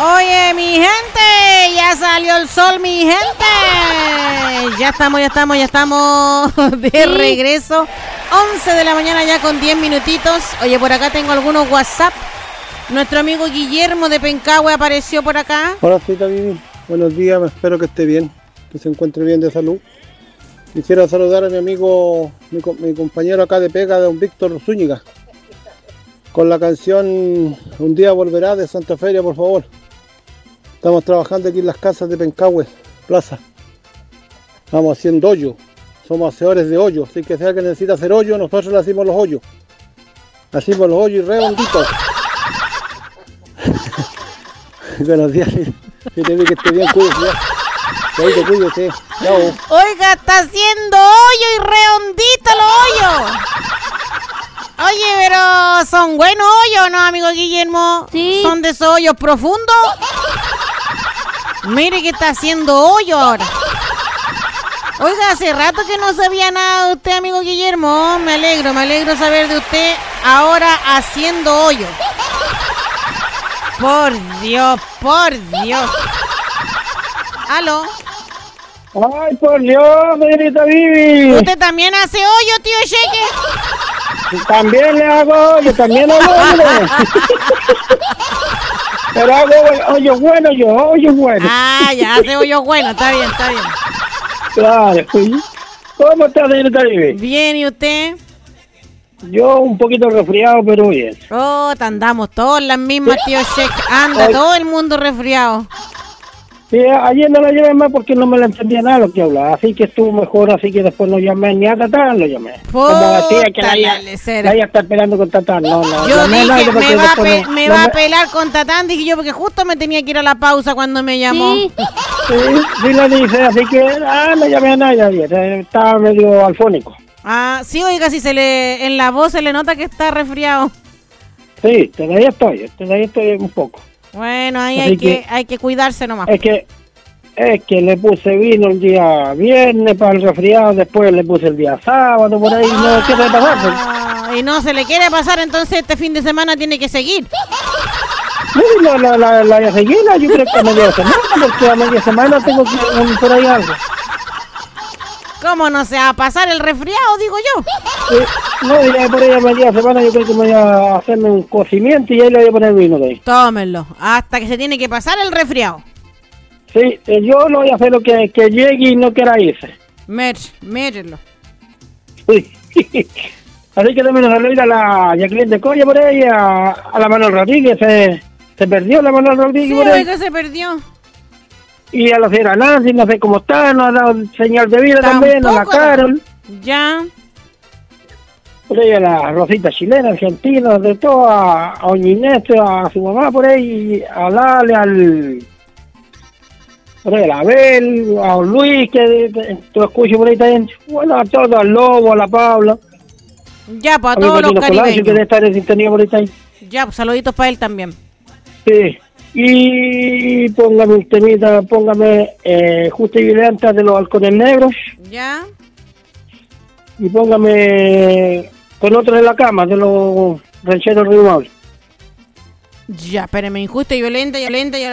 Oye, mi gente, ya salió el sol, mi gente. Ya estamos de regreso. 11 de la mañana ya con 10 minutitos. Oye, por acá tengo algunos WhatsApp. Nuestro amigo Guillermo de Pencahue apareció por acá. Hola, Cita Vivi. Buenos días, espero que esté bien, que se encuentre bien de salud. Quisiera saludar a mi amigo, mi compañero acá de pega, don Víctor Zúñiga, con la canción Un día volverá de Santa Feria, por favor. Estamos trabajando aquí en las casas de Pencahue, Plaza. Estamos haciendo hoyo, somos hacedores de hoyo, así que si alguien necesita hacer hoyo, nosotros le hacemos los hoyos. Hacemos los hoyos y redonditos. Buenos días, que te vi que esté bien, cuídese. Cuídese. Chao. Oiga, está haciendo hoyo y redondito los hoyos. Oye, pero ¿son buenos hoyos, no, amigo Guillermo? Sí. ¿Son de esos hoyos profundos? Mire que está haciendo hoyo ahora. Oiga, hace rato que no sabía nada de usted, amigo Guillermo. Me alegro saber de usted ahora haciendo hoyo. Por Dios. ¿Aló? Ay, por Dios, señorita Vivi. ¿Usted también hace hoyo, tío Cheque? También le hago, yo también hago hoyo. Pero hago hoyo bueno. Ah, ya hace hoyo bueno, está bien. Claro. ¿Cómo está, señorita Vivi? Bien, ¿y usted? Yo un poquito resfriado, pero bien. Oh, andamos todos las mismas, tío Cheque. Anda todo el mundo resfriado. Sí, ayer no la llamé más porque no me la entendía nada lo que hablaba, así que estuvo mejor, así que después no llamé ni a Tatán, lo llamé. Como decía que la iba a estar peleando con Tatán, no. Yo dije, me va a pelar con Tatán, dije yo, porque justo me tenía que ir a la pausa cuando me llamó. Sí, lo dice, así que no llamé a nadie ayer, estaba medio alfónico. Ah, sí, oiga, si en la voz se le nota que está resfriado. Sí, todavía estoy un poco. Bueno, ahí hay que cuidarse nomás. Es que le puse vino el día viernes para el resfriado, después le puse el día sábado, por ahí, no quiere pasar. Y no se le quiere pasar, entonces este fin de semana tiene que seguir. No, la seguida, yo creo que a media semana, porque a media semana tengo que por ahí algo. ¿Cómo no se va a pasar el resfriado, digo yo? No, ya por ahí a media semana yo creo que me voy a hacerme un cocimiento y ahí le voy a poner vino de ahí. Tómenlo, hasta que se tiene que pasar el resfriado. Sí, yo no voy a hacer lo que llegue y no quiera irse. Mérenlo. Sí. Así que también nos saluda a la Jacqueline de Coria por ahí, a la Manuel Rodríguez, se perdió la Manuel Rodríguez sí, por ahí. Oiga, se perdió. Y a la señora Nancy, no sé cómo está, nos ha dado señal de vida también, a la Carol. Ya. Por ahí a la Rosita chilena, argentina, de todo, a Oñinés, a su mamá por ahí, a Lale, por ahí a la Abel, a Luis, que tú escuchas por ahí también. Bueno, a todos, al Lobo, a la Paula. Ya, pues a todos los caribeños. Que debe estar en sintonía por ahí también. Ya, pues saluditos para él también. Sí. Y póngame un temita, Justa y Violenta de los Halcones Negros. Ya. Y póngame Con Otro en la Cama de los Rancheros Renovables. Ya, espérame, Injusta y Violenta,